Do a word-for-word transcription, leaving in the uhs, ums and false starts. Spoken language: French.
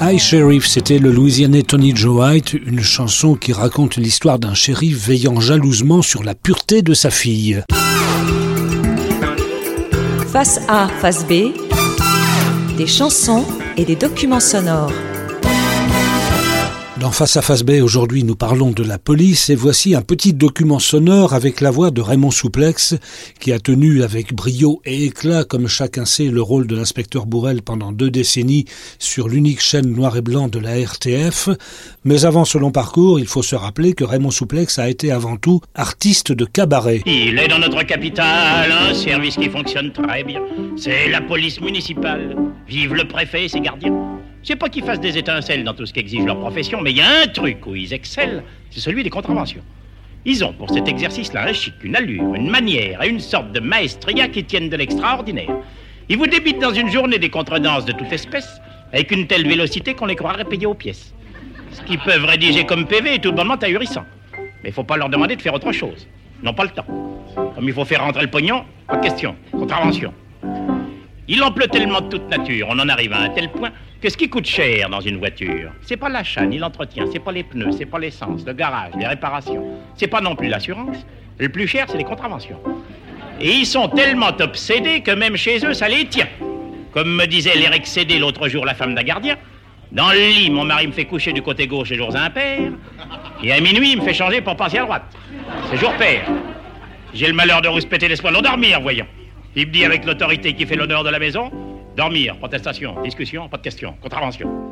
Hi Sheriff, c'était le Louisianais Tony Joe White, une chanson qui raconte l'histoire d'un shérif veillant jalousement sur la pureté de sa fille. Face A, face B, des chansons et des documents sonores. Dans Face à Face B, aujourd'hui, nous parlons de la police et voici un petit document sonore avec la voix de Raymond Souplex qui a tenu avec brio et éclat, comme chacun sait, le rôle de l'inspecteur Bourrel pendant deux décennies sur l'unique chaîne noir et blanc de la R T F. Mais avant ce long parcours, il faut se rappeler que Raymond Souplex a été avant tout artiste de cabaret. Il est dans notre capitale un service qui fonctionne très bien. C'est la police municipale. Vive le préfet et ses gardiens. C'est pas qu'ils fassent des étincelles dans tout ce qu'exige leur profession, mais il y a un truc où ils excellent, c'est celui des contraventions. Ils ont pour cet exercice-là un chic, une allure, une manière et une sorte de maestria qui tiennent de l'extraordinaire. Ils vous débitent dans une journée des contredanses de toute espèce, avec une telle vélocité qu'on les croirait payés aux pièces. Ce qu'ils peuvent rédiger comme P V est tout bonnement ahurissant. Mais il faut pas leur demander de faire autre chose. Ils n'ont pas le temps. Comme il faut faire rentrer le pognon, pas de question, contravention. Il en pleut tellement de toute nature, on en arrive à un tel point que ce qui coûte cher dans une voiture, c'est pas l'achat ni l'entretien, c'est pas les pneus, c'est pas l'essence, le garage, les réparations, c'est pas non plus l'assurance. Le plus cher, c'est les contraventions. Et ils sont tellement obsédés que même chez eux, ça les tient. Comme me disait l'air excédé l'autre jour la femme d'un gardien, dans le lit, mon mari me fait coucher du côté gauche les jours impairs, et à minuit, il me fait changer pour passer à droite. C'est jour pair. J'ai le malheur de rouspéter les soins, non dormir, voyons. Il me dit avec l'autorité qui fait l'honneur de la maison, dormir, protestation, discussion, pas de question, contravention.